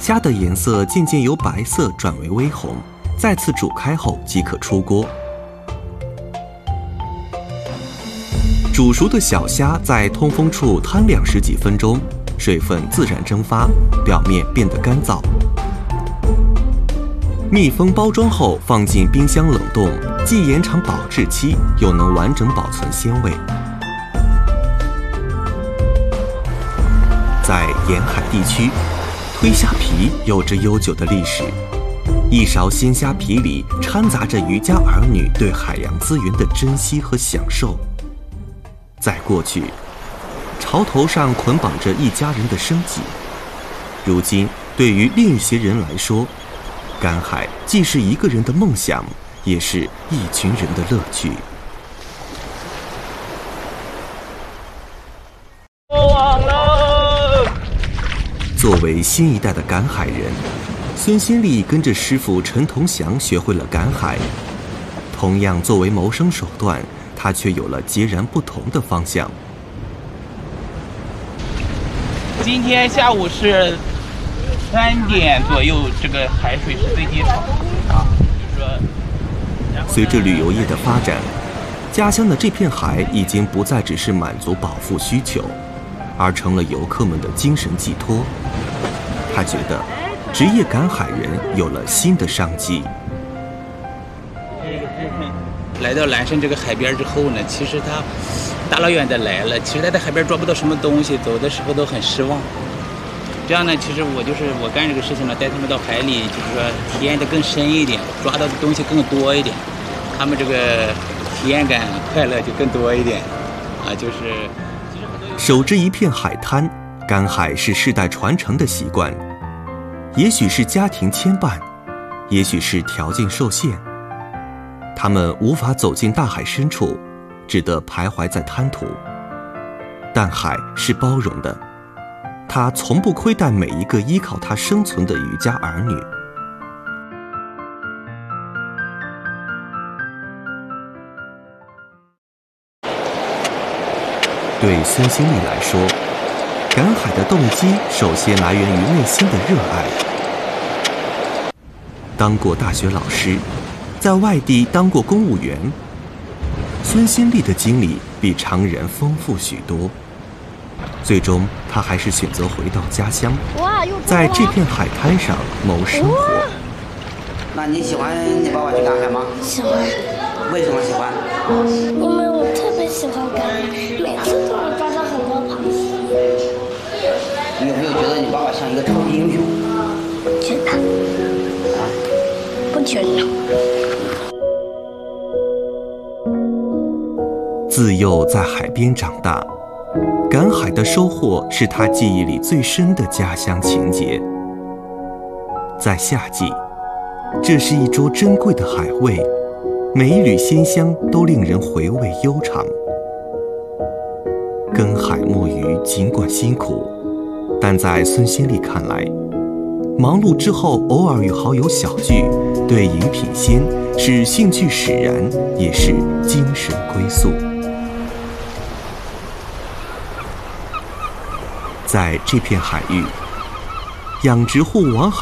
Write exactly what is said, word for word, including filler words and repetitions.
虾的颜色渐渐由白色转为微红，再次煮开后即可出锅。煮熟的小虾在通风处摊晾十几分钟，水分自然蒸发，表面变得干燥。密封包装后放进冰箱冷冻，既延长保质期，又能完整保存鲜味。在沿海地区，推虾皮有着悠久的历史。一勺鲜虾皮里掺杂着渔家儿女对海洋资源的珍惜和享受。在过去，潮头上捆绑着一家人的生计。如今，对于另一些人来说，赶海既是一个人的梦想，也是一群人的乐趣。 过网了！ 作为新一代的赶海人，孙新丽跟着师傅陈同祥学会了赶海。同样作为谋生手段，他却有了截然不同的方向。 今天下午是三点左右，这个海水是最低潮啊，就是说， 随着旅游业的发展，家乡的这片海已经不再只是满足饱腹需求，而成了游客们的精神寄托。他觉得，职业赶海人有了新的商机。 来到蓝山这个海边之后呢，其实他大老远的来了，其实他在海边抓不到什么东西，走的时候都很失望。这样呢，其实我就是我干这个事情呢，带他们到海里，就是说体验的更深一点，抓到的东西更多一点，他们这个体验感、快乐就更多一点，啊，就是。 守着一片海滩，赶海是世代传承的习惯，也许是家庭牵绊，也许是条件受限，他们无法走进大海深处，只得徘徊在滩涂。但海是包容的，他从不亏待每一个依靠他生存的渔家儿女。对孙新丽来说，赶海的动机首先来源于内心的热爱。当过大学老师，在外地当过公务员，孙新丽的经历比常人丰富许多。最终，他还是选择回到家乡，在这片海滩上谋生活。 那你喜欢你爸爸去赶海吗？ 喜欢。 为什么喜欢？ 因为我特别喜欢赶海，每次都能抓到很多螃蟹。 你有没有觉得你爸爸像一个超级英雄？ 觉得。 啊？ 不觉得。 自幼在海边长大，赶海的收获是他记忆里最深的家乡情结。在夏季，这是一桌珍贵的海味，每一缕鲜香都令人回味悠长。耕海摸鱼尽管辛苦，但在孙新丽看来，忙碌之后偶尔与好友小聚，对饮品鲜是兴趣使然，也是精神归宿。在这片海域，养殖户往海